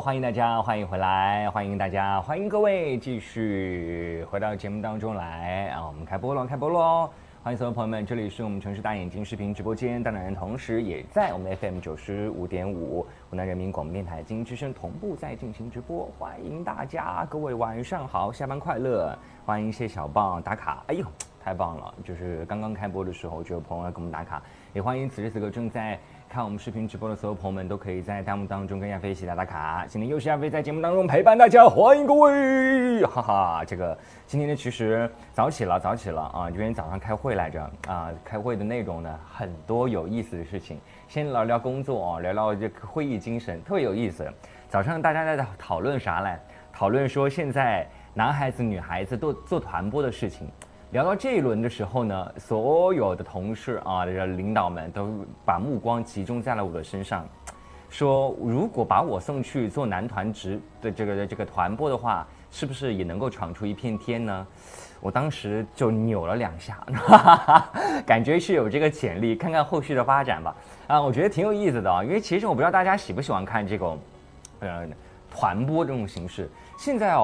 欢迎大家，欢迎回来，欢迎大家，欢迎各位继续回到节目当中来啊！我们开播喽！欢迎所有朋友们，这里是我们城市大眼睛视频直播间，当然同时也在我们 FM 95.5湖南人民广播电台经之声同步在进行直播，欢迎大家，各位晚上好，下班快乐！欢迎谢小棒打卡，哎呦，太棒了！就是刚刚开播的时候就有朋友来给我们打卡，也欢迎此时此刻正在看我们视频直播的所有朋友们，都可以在弹幕当中跟亚飞一起打卡。今天又是亚飞在节目当中陪伴大家，欢迎各位！哈哈，这个今天呢其实早起了啊，今天早上开会来着啊，开会的内容呢很多有意思的事情。先聊聊工作啊，聊聊这个会议精神，特别有意思。早上大家在讨论啥嘞？讨论说现在男孩子、女孩子都做团播的事情。聊到这一轮的时候呢，所有的同事啊、领导们都把目光集中在了我的身上，说如果把我送去做男团职的这个团播的话，是不是也能够闯出一片天呢？我当时就扭了2下，感觉是有这个潜力，看看后续的发展吧。啊，我觉得挺有意思的啊，因为其实我不知道大家喜不喜欢看这种，团播这种形式。现在